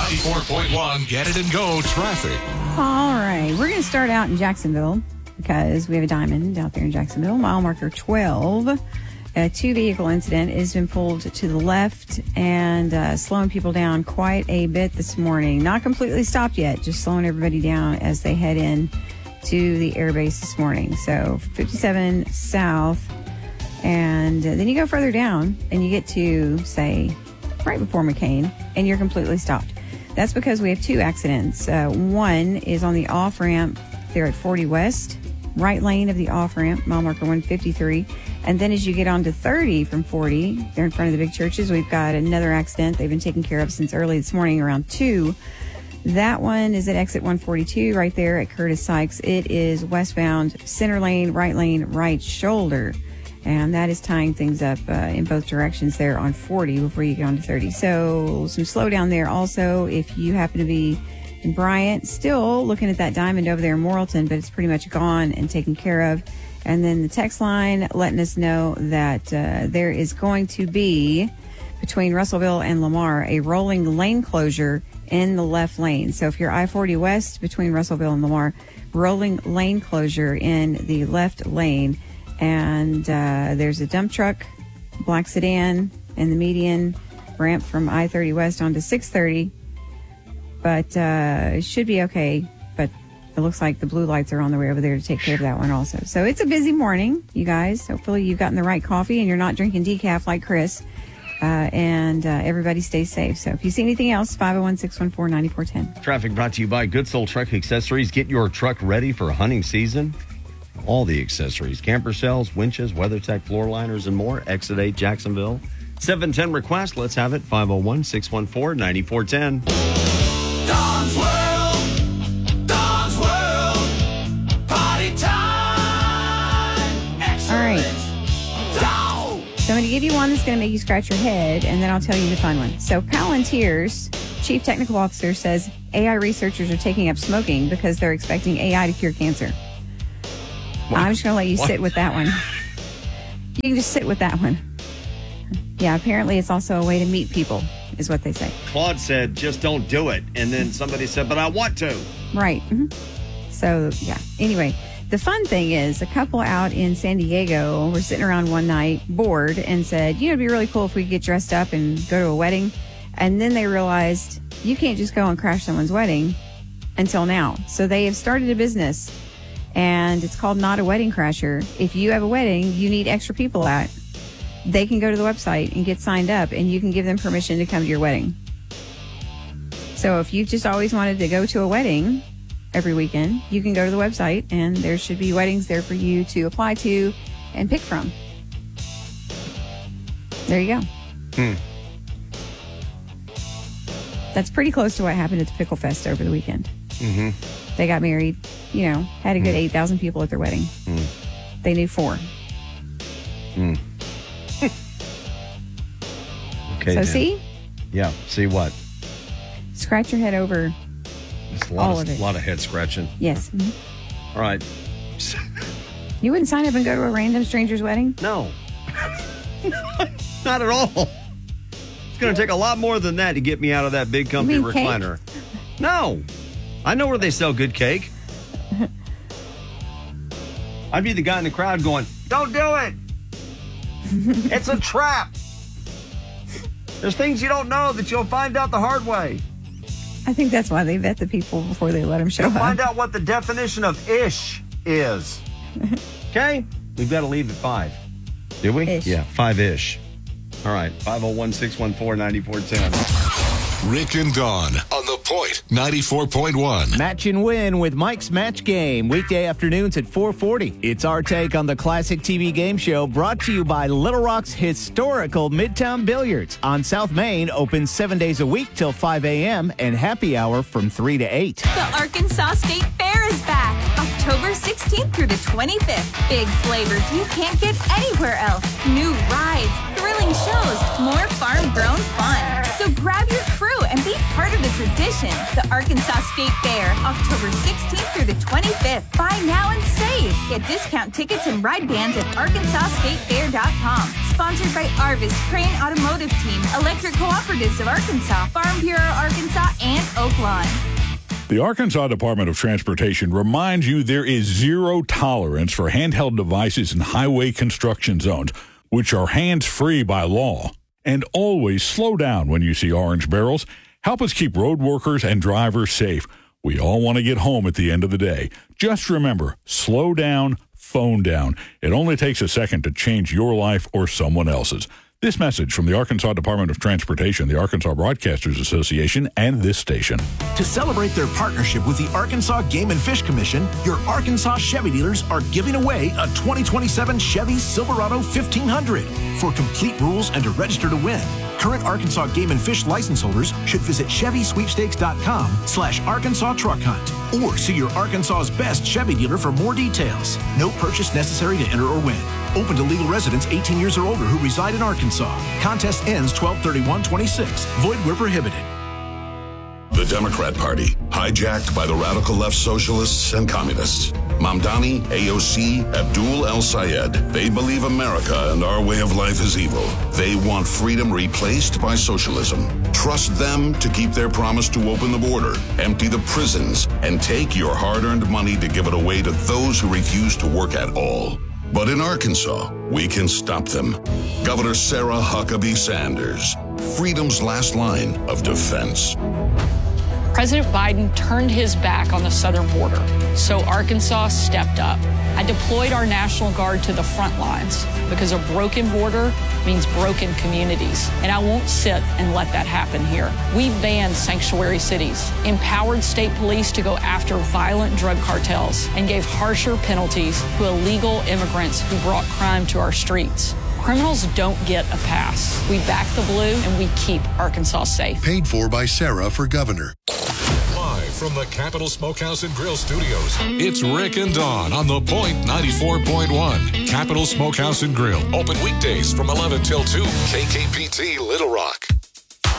94.1 Get It and Go traffic. All right. We're going to start out in Jacksonville because we have a diamond out there in Jacksonville. Mile marker 12. A two-vehicle incident has been pulled to the left and slowing people down quite a bit this morning. Not completely stopped yet, just slowing everybody down as they head in to the airbase this morning. So 57 south, and then you go further down and you get to, say, right before McCain, and you're completely stopped. That's because we have two accidents. One is on the off-ramp there at 40 West, right lane of the off-ramp, mile marker 153. And then as you get on to 30 from 40, there in front of the big churches, we've got another accident they've been taken care of since early this morning around 2. That one is at exit 142 right there at Curtis Sykes. It is westbound, center lane, right shoulder. And that is tying things up in both directions there on 40 before you get on to 30. So some slowdown there also if you happen to be in Bryant. Still looking at that diamond over there in Morrilton, but it's pretty much gone and taken care of. And then the text line letting us know that there is going to be, between Russellville and Lamar, a rolling lane closure in the left lane. So if you're I-40 West between Russellville and Lamar, rolling lane closure in the left lane. And there's a dump truck, black sedan in the median, ramp from I-30 West onto 630. But it should be okay. But it looks like the blue lights are on the way over there to take care of that one also. So it's a busy morning, you guys. Hopefully you've gotten the right coffee and you're not drinking decaf like Chris. And everybody stays safe. So if you see anything else, 501-614-9410. Traffic brought to you by Good Soul Truck Accessories. Get your truck ready for hunting season. All the accessories, camper shells, winches, WeatherTech floor liners, and more. Exit 8, Jacksonville. 710 request. Let's have it. 501-614-9410. Don's World, party time. Excellent. All right. So I'm going to give you one that's going to make you scratch your head, and then I'll tell you the fun one. So Palantir's Chief Technical Officer says AI researchers are taking up smoking because they're expecting AI to cure cancer. What? I'm just going to let you sit with that one. You can just sit with that one. Yeah, apparently it's also a way to meet people, is what they say. Claude said, just don't do it. And then somebody said, but I want to. Right. Mm-hmm. So, yeah. Anyway, the fun thing is a couple out in San Diego were sitting around one night, bored, and said, it'd be really cool if we could get dressed up and go to a wedding. And then they realized you can't just go and crash someone's wedding until now. So they have started a business, and it's called Not a Wedding Crasher. If you have a wedding, you need extra people at. They can go to the website and get signed up, and you can give them permission to come to your wedding. So if you've just always wanted to go to a wedding every weekend, you can go to the website, and there should be weddings there for you to apply to and pick from. There you go. That's pretty close to what happened at the Pickle Fest over the weekend. Mm-hmm. They got married, had a good 8,000 people at their wedding. They knew 4. Okay. So see? Yeah. See what? Scratch your head over all of it. A lot of head scratching. Yes. Mm-hmm. All right. You wouldn't sign up and go to a random stranger's wedding? No. Not at all. It's going to take a lot more than that to get me out of that big comfy recliner. Cake? No. I know where they sell good cake. I'd be the guy in the crowd going, don't do it. It's a trap. There's things you don't know that you'll find out the hard way. I think that's why they vet the people before they let them show You'll up. Find out what the definition of ish is. Okay? We've got to leave at 5. Did we? Ish. Yeah, 5-ish. All right, 501-614-9410. Rick and Dawn on The Point 94.1. Match and Win with Mike's Match Game, weekday afternoons at 4:40. It's our take on the classic TV game show, brought to you by Little Rock's historical Midtown Billiards on South Main, open 7 days a week till 5 a.m. and happy hour from 3 to 8. The Arkansas State Fair is back, October 16th through the 25th. Big flavors you can't get anywhere else. New rides, thrilling shows, more farm-grown fun. So grab your crew and be part of the tradition, the Arkansas State Fair, October 16th through the 25th. Buy now and save. Get discount tickets and ride bands at ArkansasStateFair.com. Sponsored by Arvis, Crane Automotive Team, Electric Cooperatives of Arkansas, Farm Bureau Arkansas, and Oaklawn. The Arkansas Department of Transportation reminds you there is zero tolerance for handheld devices in highway construction zones, which are hands-free by law. And always slow down when you see orange barrels. Help us keep road workers and drivers safe. We all want to get home at the end of the day. Just remember, slow down, phone down. It only takes a second to change your life or someone else's. This message from the Arkansas Department of Transportation, the Arkansas Broadcasters Association, and this station. To celebrate their partnership with the Arkansas Game and Fish Commission, your Arkansas Chevy dealers are giving away a 2027 Chevy Silverado 1500. For complete rules and to register to win, current Arkansas Game and Fish license holders should visit ChevySweepstakes.com/Arkansas Truck Hunt or see your Arkansas's best Chevy dealer for more details. No purchase necessary to enter or win. Open to legal residents 18 years or older who reside in Arkansas. Contest ends 12/31/26. Void where prohibited. The Democrat Party, hijacked by the radical left socialists and communists. Mamdani, AOC, Abdul El-Sayed. They believe America and our way of life is evil. They want freedom replaced by socialism. Trust them to keep their promise to open the border, empty the prisons, and take your hard-earned money to give it away to those who refuse to work at all. But in Arkansas, we can stop them. Governor Sarah Huckabee Sanders, freedom's last line of defense. President Biden turned his back on the southern border, so Arkansas stepped up. I deployed our National Guard to the front lines because a broken border means broken communities, and I won't sit and let that happen here. We banned sanctuary cities, empowered state police to go after violent drug cartels, and gave harsher penalties to illegal immigrants who brought crime to our streets. Criminals don't get a pass. We back the blue and we keep Arkansas safe. Paid for by Sarah for governor. Live from the Capital Smokehouse and Grill Studios, it's Rick and Dawn on The Point 94.1. Capital Smokehouse and Grill, open weekdays from 11 till 2. KKPT Little Rock.